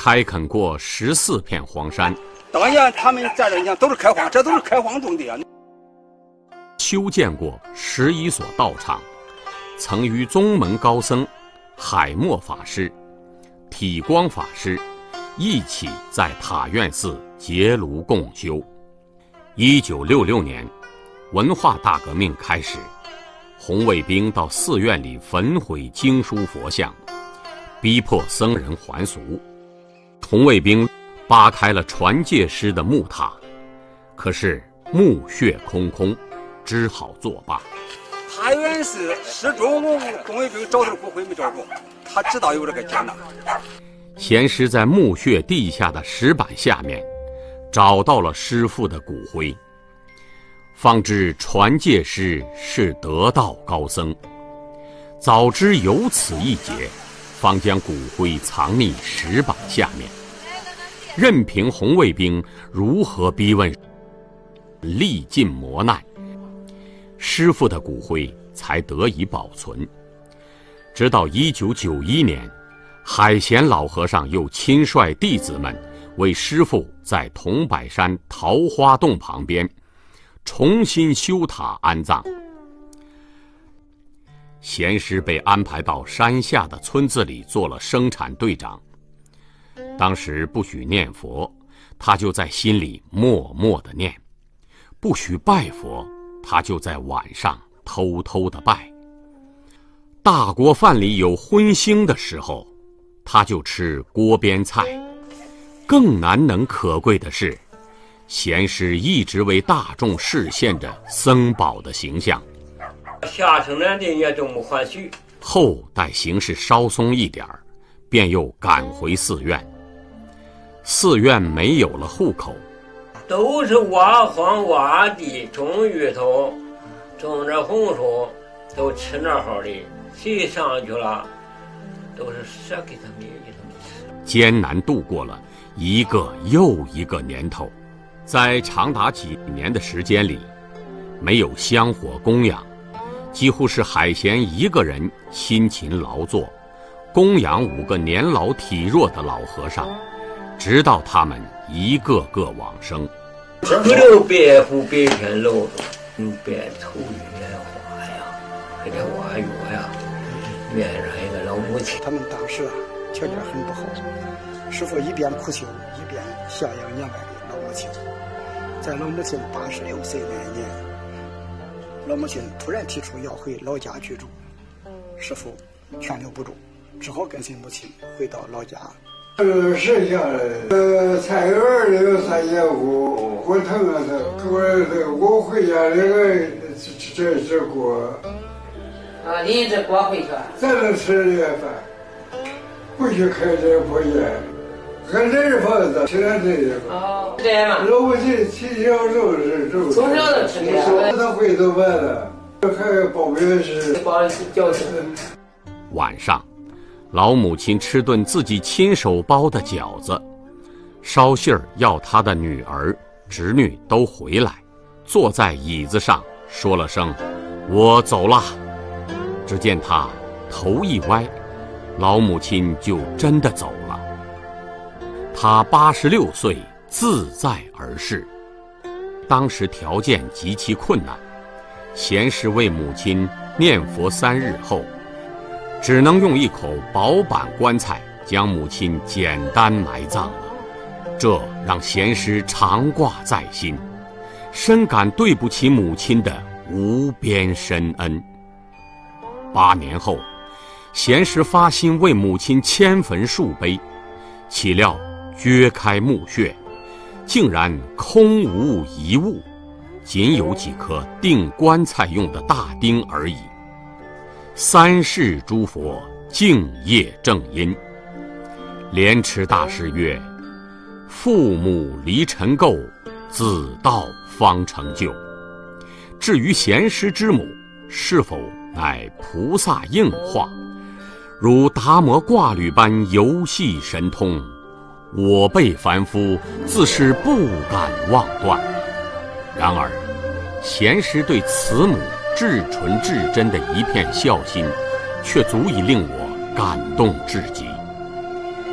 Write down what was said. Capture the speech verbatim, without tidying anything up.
开垦过十四片荒山。 当年他们在这，你看都是开荒，这都是开荒种地啊。 修建过十一所道场，曾与宗门高僧海默法师、体光法师一起在塔院寺结庐共修。一九六六年，文化大革命开始，红卫兵到寺院里焚毁经书佛像，逼迫僧人还俗。红卫兵扒开了传戒师的木塔，可是墓穴空空，只好作罢。 塔院寺始终红卫兵找着骨灰没找着，他知道有这个艰难。 贤师在墓穴地下的石板下面找到了师父的骨灰，方知传戒师是得道高僧。早知有此一劫，方将骨灰藏匿石板下面，任凭红卫兵如何逼问，历尽磨难，师父的骨灰才得以保存。直到一九九一年，海贤老和尚又亲率弟子们为师父在桐柏山桃花洞旁边重新修塔安葬。贤师被安排到山下的村子里做了生产队长。当时不许念佛，他就在心里默默地念；不许拜佛，他就在晚上偷偷地拜。大锅饭里有荤腥的时候，他就吃锅边菜。更难能可贵的是，贤师一直为大众示现着僧宝的形象。 下城南的也都没还许。 后待形势稍松一点儿，便又赶回寺院。寺院没有了户口， 都是挖荒挖地，种芋头，种着红薯，都吃那好的，谁上去了，都是舍给他们给他们吃。 艰难度过了一个又一个年头，在长达几年的时间里，没有香火供养，几乎是海贤一个人辛勤劳作，供养五个年老体弱的老和尚，直到他们一个个往生。 不留白虎白天楼，用白头玉莲花呀，给这挖药呀，面上一个老母亲。 他们当时啊条件很不好，师父一边苦修一边孝养年迈的老母亲。在老母亲八十六岁那一年，老母亲突然提出要回老家居住，师父劝留不住，只好跟随母亲回到老家。 呃，剩下的呃菜园里有三节骨，火腾啊它，我这我回家这个这这锅。 啊，拎着锅回去。 咱能吃这个饭，不许开这破烟，俺这是房子吃俺这个。 哦，这样嘛。 老母亲从小就是这。 从小就吃这个。 他回头完了，还包面是。 包饺子。 晚上。老母亲吃顿自己亲手包的饺子，捎信儿要她的女儿、侄女都回来，坐在椅子上说了声“我走了”。只见她头一歪，老母亲就真的走了。她八十六岁，自在而逝。当时条件极其困难，贤师为母亲念佛三日后，只能用一口薄板棺材将母亲简单埋葬了，这让贤师常挂在心，深感对不起母亲的无边深恩。八年后，贤师发心为母亲迁坟树碑，岂料掘开墓穴，竟然空无一物，仅有几颗钉棺材用的大钉而已。三世诸佛敬业正因，莲池大师曰：“父母离尘垢，子道方成就。”至于贤师之母是否乃菩萨应化，如达摩挂履般游戏神通，我辈凡夫自是不敢妄断。然而，贤师对慈母至纯至真的一片孝心，却足以令我感动至极。